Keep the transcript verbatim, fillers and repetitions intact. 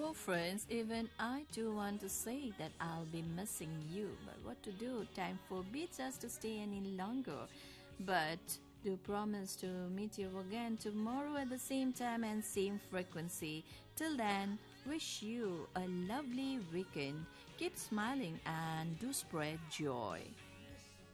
Well, friends, even I too want to say that I'll be missing you, but what to do? Time forbids us to stay any longer. But do promise to meet you again tomorrow at the same time and same frequency. Till then, wish you a lovely weekend. Keep smiling and do spread joy.